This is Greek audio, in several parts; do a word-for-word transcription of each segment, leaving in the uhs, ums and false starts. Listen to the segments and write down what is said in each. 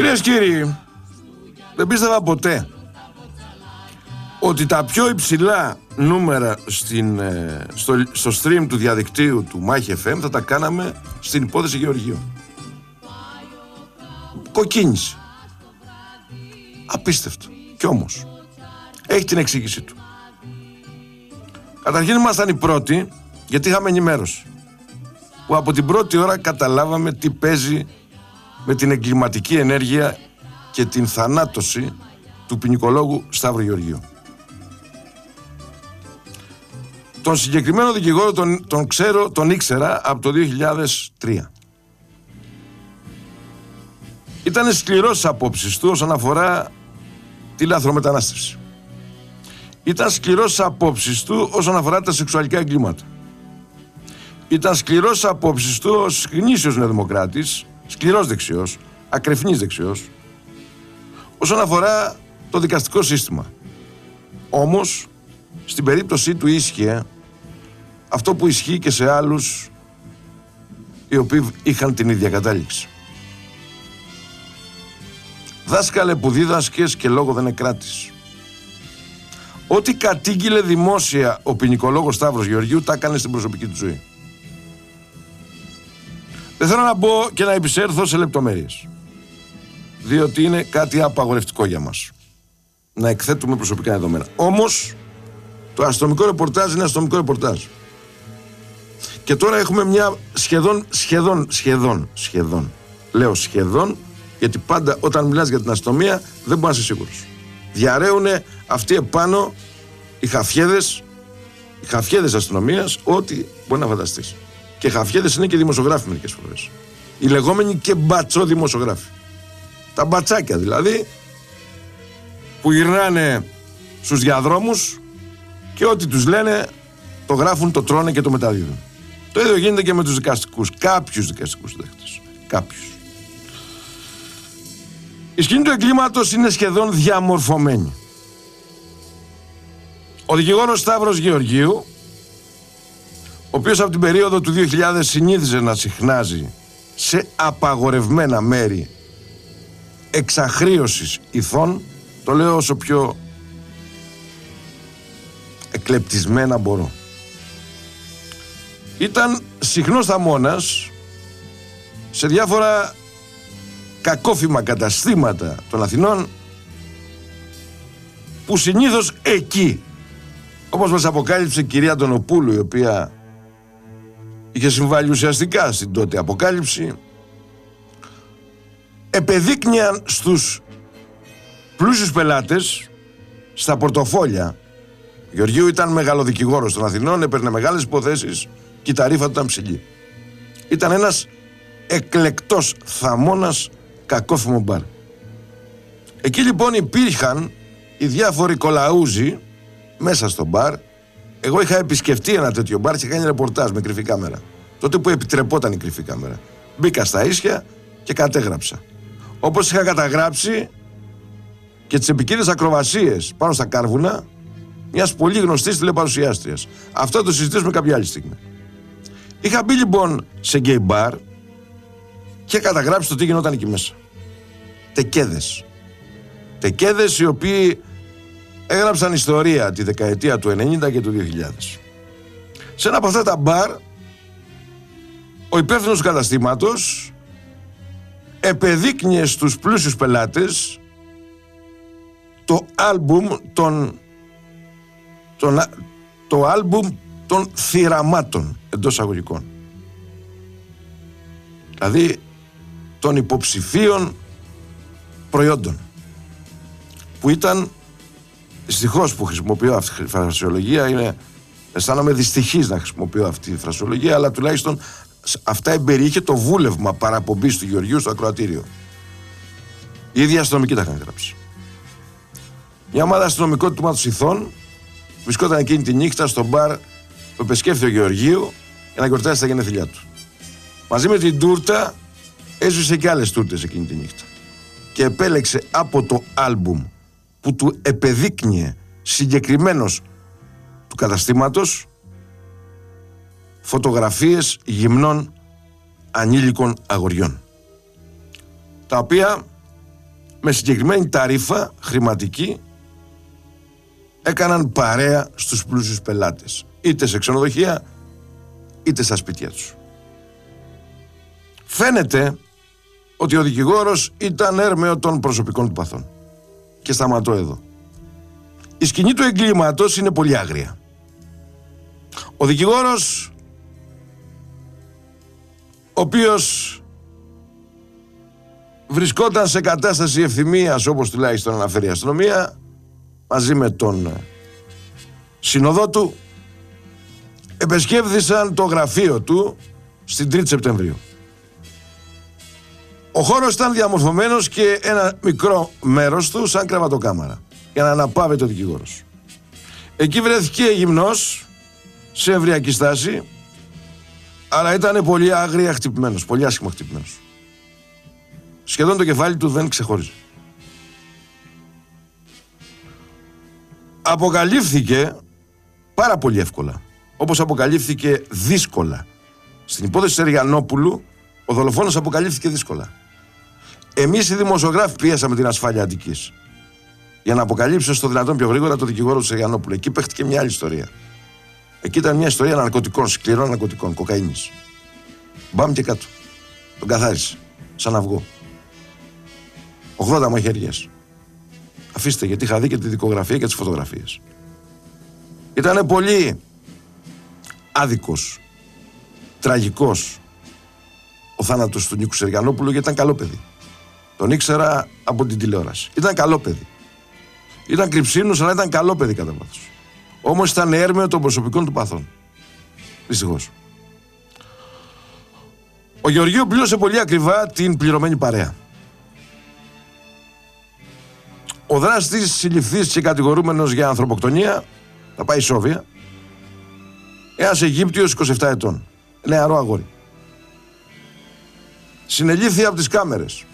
Κυρίες και κύριοι, δεν πίστευα ποτέ ότι τα πιο υψηλά νούμερα στην, στο, στο stream του διαδικτύου του Μάχη εφ εμ θα τα κάναμε στην υπόθεση Γεωργίου. Κοκκίνηση. Απίστευτο. Κι όμως έχει την εξήγησή του. Καταρχήν ήμασταν οι πρώτοι, γιατί είχαμε ενημέρωση, που από την πρώτη ώρα καταλάβαμε τι παίζει με την εγκληματική ενέργεια και την θανάτωση του ποινικολόγου Σταύρου Γεωργίου. Τον συγκεκριμένο δικηγόρο τον, τον ξέρω, τον ήξερα από το δύο χιλιάδες τρία. Ήταν σκληρός στις απόψεις του όσον αφορά τη λαθρομετανάστευση. Ήταν σκληρός στις απόψεις του όσον αφορά τα σεξουαλικά εγκλήματα. Ήταν σκληρός στις απόψεις του ως γνήσιος νεοδημοκράτης, σκληρός δεξιός, ακρεφνής δεξιός, όσον αφορά το δικαστικό σύστημα. Όμως, στην περίπτωσή του ίσχυε αυτό που ισχύει και σε άλλους οι οποίοι είχαν την ίδια κατάληξη. Δάσκαλε που δίδασκες και λόγο δεν εκράτης. Ό,τι κατήγγειλε δημόσια ο ποινικολόγος Σταύρος Γεωργίου τα έκανε στην προσωπική του ζωή. Δεν θέλω να μπω και να επισέλθω σε λεπτομέρειες, διότι είναι κάτι απαγορευτικό για μας να εκθέτουμε προσωπικά δεδομένα. Όμως το αστυνομικό ρεπορτάζ είναι αστυνομικό ρεπορτάζ. Και τώρα έχουμε μια σχεδόν, σχεδόν, σχεδόν, σχεδόν, λέω σχεδόν, γιατί πάντα όταν μιλάς για την αστυνομία δεν μπορεί να είσαι σίγουρος. Διαρρέουνε αυτοί επάνω οι χαφιέδες, οι χαφιέδες αστυνομίας, ό,τι μπορεί να φανταστείς. Και χαφιέδες είναι και δημοσιογράφοι μερικές φορές. Οι λεγόμενοι και μπατσό δημοσιογράφοι. Τα μπατσάκια δηλαδή, που γυρνάνε στους διαδρόμους και ό,τι τους λένε το γράφουν, το τρώνε και το μεταδίδουν. Το ίδιο γίνεται και με τους δικαστικούς, κάποιους δικαστικούς δέχτες. Κάποιους. Η σκηνή του εγκλήματος είναι σχεδόν διαμορφωμένη. Ο δικηγόρος Σταύρος Γεωργίου, ο οποίος από την περίοδο του δύο χιλιάδες συνήθιζε να συχνάζει σε απαγορευμένα μέρη εξαχρίωσης ηθών, το λέω όσο πιο εκλεπτισμένα μπορώ, ήταν συχνός θαμώνας σε διάφορα κακόφημα καταστήματα των Αθηνών, που συνήθως εκεί, όπως μας αποκάλυψε η κυρία Αντωνοπούλου, η οποία είχε συμβάλει ουσιαστικά στην τότε αποκάλυψη, επεδείκνυαν στους πλούσιους πελάτες στα πορτοφόλια. Ο Γεωργίου ήταν μεγαλοδικηγόρος των Αθηνών, έπαιρνε μεγάλες υποθέσεις και η ταρίφα του ήταν ψηλή. Ήταν ένας εκλεκτός θαμώνας κακόφημο μπαρ. Εκεί λοιπόν υπήρχαν οι διάφοροι κολαούζοι μέσα στο μπαρ. Εγώ είχα επισκεφτεί ένα τέτοιο μπαρ και κάνει ρεπορτάζ με κρυφή κάμερα. Τότε που επιτρεπόταν η κρυφή κάμερα. Μπήκα στα ίσια και κατέγραψα. Όπως είχα καταγράψει και τις επικίνδυνες ακροβασίες πάνω στα κάρβουνα μιας πολύ γνωστής τηλεπαρουσιάστριας. Αυτό θα το συζητήσουμε κάποια άλλη στιγμή. Είχα μπει λοιπόν σε γκέι μπαρ και καταγράψει το τι γινόταν εκεί μέσα. Τεκέδες. Τεκέδες οι οποίοι έγραψαν ιστορία τη δεκαετία του ενενήντα και του δύο χιλιάδες. Σε ένα από αυτά τα μπαρ, ο υπεύθυνος του καταστήματος επεδείκνυε στους πλούσιους πελάτες το άλμπουμ των, των, το άλμπουμ των θυραμάτων, εντός αγωγικών. Δηλαδή των υποψηφίων προϊόντων, που ήταν, δυστυχώς που χρησιμοποιώ αυτή τη φρασιολογία, είναι, αισθάνομαι δυστυχής να χρησιμοποιώ αυτή τη φρασιολογία, αλλά τουλάχιστον αυτά εμπεριείχε το βούλευμα παραπομπής του Γεωργίου στο ακροατήριο. Οι ίδιοι αστυνομικοί τα είχαν γράψει. Μια ομάδα αστυνομικών του τμήματος ηθών βρισκόταν εκείνη τη νύχτα στο μπαρ που επισκέφθηκε ο Γεωργίου για να γιορτάσει τα γενέθλιά του. Μαζί με την τούρτα έσβησε και άλλες τούρτες εκείνη τη νύχτα και επέλεξε από το άλμπουμ που του επεδείκνυε συγκεκριμένος του καταστήματος φωτογραφίες γυμνών ανήλικων αγοριών, τα οποία με συγκεκριμένη ταρίφα χρηματική έκαναν παρέα στους πλούσιους πελάτες, είτε σε ξενοδοχεία είτε στα σπίτια τους. Φαίνεται ότι ο δικηγόρος ήταν έρμεο των προσωπικών του παθών. Και σταματώ εδώ. Η σκηνή του εγκλήματος είναι πολύ άγρια. Ο δικηγόρος, ο οποίος βρισκόταν σε κατάσταση ευθυμίας, όπως τουλάχιστον αναφέρει η αστυνομία, μαζί με τον συνοδό του, επεσκέφθησαν το γραφείο του στην τρίτη Σεπτεμβρίου. Ο χώρος ήταν διαμορφωμένος και ένα μικρό μέρος του σαν κρεβατοκάμαρα, για να αναπαύεται ο δικηγόρος. Εκεί βρέθηκε γυμνός, σε εμβριακή στάση, αλλά ήταν πολύ άγρια χτυπημένος, πολύ άσχημα χτυπημένος. Σχεδόν το κεφάλι του δεν ξεχώριζε. Αποκαλύφθηκε πάρα πολύ εύκολα, όπως αποκαλύφθηκε δύσκολα. Στην υπόθεση Σεργιανόπουλου, ο δολοφόνος αποκαλύφθηκε δύσκολα. Εμείς οι δημοσιογράφοι πιέσαμε την ασφάλεια Αττικής για να αποκαλύψει στο δυνατόν πιο γρήγορα το δικηγόρο του Σεργιανόπουλου. Εκεί παίχτηκε μια άλλη ιστορία. Εκεί ήταν μια ιστορία ναρκωτικών, σκληρών ναρκωτικών, κοκαίνης. Μπαμ και κάτω. Τον καθάρισε. Σαν αυγό. ογδόντα μαχαιριές. Αφήστε, γιατί είχα δει και τη δικογραφία και τις φωτογραφίες. Ήτανε πολύ άδικος, τραγικός ο θάνατος του Νίκου Σεργιανόπουλου, γιατί ήταν καλό παιδί. Τον ήξερα από την τηλεόραση. Ήταν καλό παιδί. Ήταν κρυψίνους, αλλά ήταν καλό παιδί κατά βάθος. Όμως ήταν έρμεο των προσωπικών του παθών. Δυστυχώς. Ο Γεωργίου πλήρωσε πολύ ακριβά την πληρωμένη παρέα. Ο δράστης συλληφθής και κατηγορούμενος για ανθρωποκτονία θα πάει σόβια. Ένας Αιγύπτιος είκοσι επτά ετών. Νεαρό αγόρι. Συνελήφθη από τις κάμερες.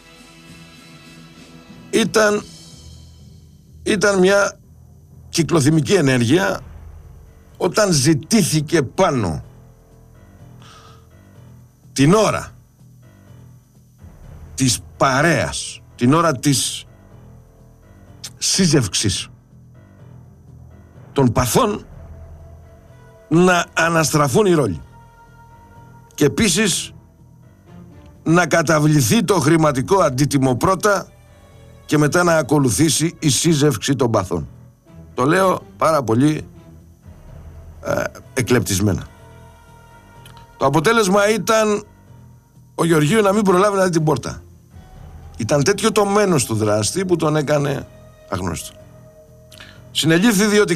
Ήταν, ήταν μια κυκλοθυμική ενέργεια όταν ζητήθηκε πάνω την ώρα της παρέας, την ώρα της σύζευξης των παθών, να αναστραφούν οι ρόλοι και επίσης να καταβληθεί το χρηματικό αντίτιμο πρώτα και μετά να ακολουθήσει η σύζευξη των παθών. Το λέω πάρα πολύ ε, εκλεπτισμένα. Το αποτέλεσμα ήταν ο Γεωργίου να μην προλάβει να δει την πόρτα. Ήταν τέτοιο το μένος του δράστη που τον έκανε αγνώστο. Συνελήφθη διότι